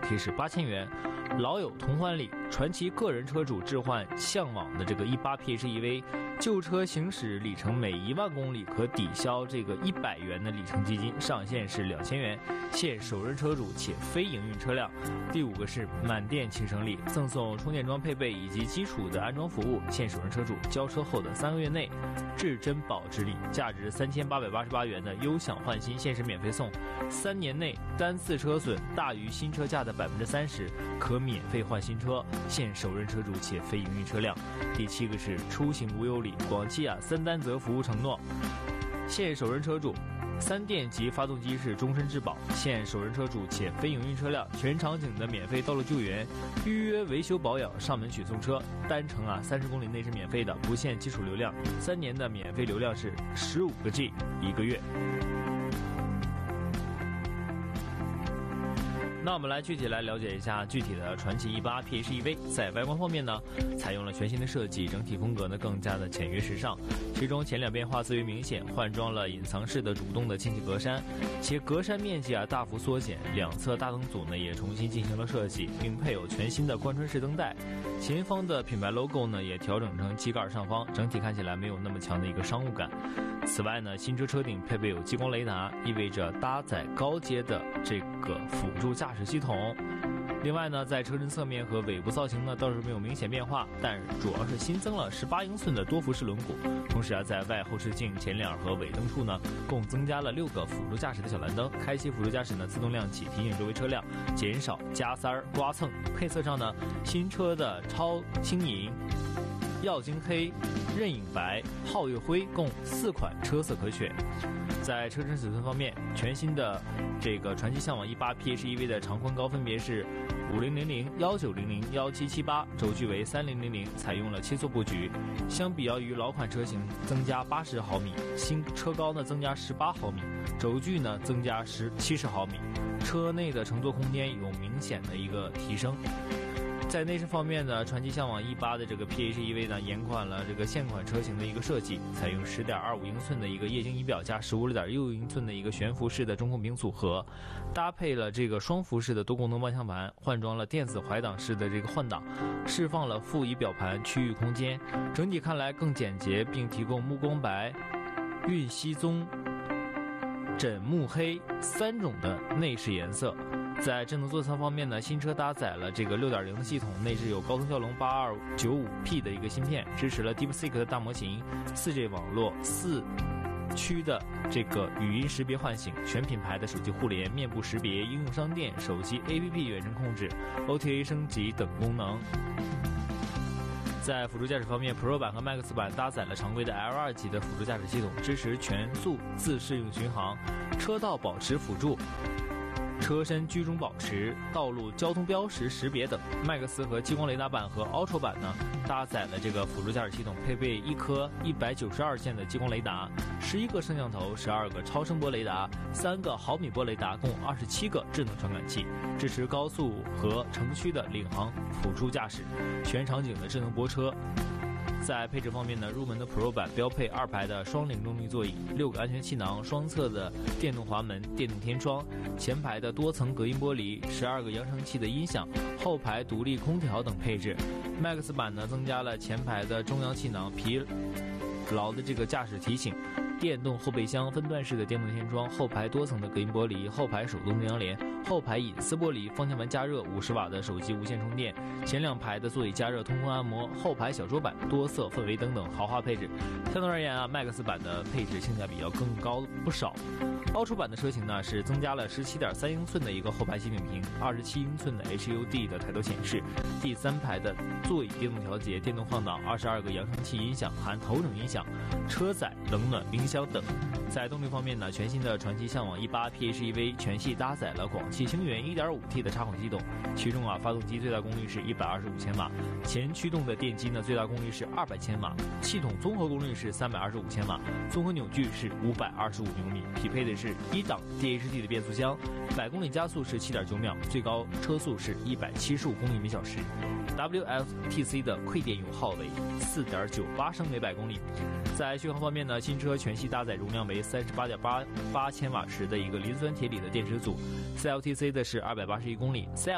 贴是8000元。老友同欢礼，传祺个人车主置换向往的这个18 PHEV 旧车行驶里程每1万公里可抵消这个100元的里程基金，上限是2000元，限首任车主且非营运车辆。第5个是满电倾城礼，赠送充电桩配备以及基础的安装服务，限首任车主交车后的3个月内至臻保值礼，价值3888元的优享换新限时免费送，3年内单次车损大于新车价的30%可免费换新车，限首任车主且非营运车辆。第7个是出行无忧礼，广汽3担责服务承诺，限首任车主3电及发动机是终身质保，限首任车主且非营运车辆全场景的免费道路救援，预约维修保养上门取送车，单程30公里内是免费的，不限基础流量，3年的免费流量是15个G 1个月。那我们来具体来了解一下具体的传祺18 PHEV。在外观方面呢，采用了全新的设计，整体风格呢更加的简约时尚。其中前两变化最为明显，换装了隐藏式的主动的进气格栅，且格栅面积大幅缩减，两侧大灯组呢也重新进行了设计，并配有全新的贯穿式灯带。前方的品牌 logo 呢也调整成机盖上方，整体看起来没有那么强的一个商务感。此外呢，新车车顶配备有激光雷达，意味着搭载高阶的这个辅助驾驶系统。另外呢，在车身侧面和尾部造型呢倒是没有明显变化，但主要是新增了18英寸的多辐式轮毂，同时在外后视镜、前脸和尾灯处呢共增加了6个辅助驾驶的小蓝灯，开启辅助驾驶呢自动亮起，提醒周围车辆减少加塞儿刮蹭。配色上呢，新车的超轻银、耀金黑、刃影白、皓月灰共4款车色可选。在车身尺寸方面，全新的这个传祺向往18 PHEV 的长宽高分别是5000、1900、1778，轴距为3000，采用了7座布局。相比较于老款车型增加80毫米，新车高呢增加18毫米，轴距呢增加70毫米，车内的乘坐空间有明显的一个提升。在内饰方面呢，传祺向往18的这个 PHEV 呢延缓了这个现款车型的一个设计，采用10.25英寸的一个液晶仪表加15.16英寸的一个悬浮式的中控屏组合，搭配了这个双幅式的多功能方向盘，换装了电子怀挡式的这个换挡，释放了副仪表盘区域空间，整体看来更简洁，并提供木光白、晕烯棕、枕木黑3种的内饰颜色。在智能座舱方面呢，新车搭载了这个 6.0 的系统，内置有高通骁龙 8295P 的一个芯片，支持了 DeepSeek 的大模型， 4G 网络，4区的这个语音识别唤醒，全品牌的手机互联、面部识别、应用商店、手机 APP 远程控制、OTA 升级等功能。在辅助驾驶方面， Pro 版和 Max 版搭载了常规的 L2 级的辅助驾驶系统，支持全速自适应巡航、车道保持辅助、车身居中保持、道路交通标识识别等。 Max 和激光雷达版和 Ultra 版呢搭载了这个辅助驾驶系统，配备1颗192线的激光雷达、11个摄像头、12个超声波雷达、3个毫米波雷达，共27个智能传感器，支持高速和城区的领航辅助驾驶，全场景的智能泊车。在配置方面呢，入门的 Pro 版标配2排的双领动力座椅、6个安全气囊、双侧的电动滑门、电动天窗、前排的多层隔音玻璃、12个扬声器的音响、后排独立空调等配置。Max 版呢增加了前排的中央气囊、疲劳的这个驾驶提醒、电动后备箱、分段式的电动天窗、后排多层的隔音玻璃、后排手动中央联、后排隐私玻璃、方向盘加热、50瓦的手机无线充电、前2排的座椅加热、通风按摩、后排小桌板、多色氛围灯等豪华配置。相对而言Max 版的配置性价比要更高不少。Ultra 版的车型呢是增加了17.3英寸的一个后排显屏，27英寸的 HUD 的抬头显示，第3排的座椅电动调节、电动放挡、22个扬声器音响含头枕音响、车载冷暖冰箱等。在动力方面呢，全新的传祺向往18 PHEV 全系搭载了广汽星源 1.5T 的插混系统，其中发动机最大功率是125千瓦，前驱动的电机呢最大功率是200千瓦，系统综合功率是325千瓦，综合扭矩是525牛米，匹配的是1档 DHT 的变速箱，100公里加速是7.9秒，最高车速是175公里每小时。WLTC 的馈电油耗为4.98升每百公里。在续航方面呢，新车全系搭载容量为38.88千瓦时的一个磷酸铁锂的电池组，CLTC 的是281公里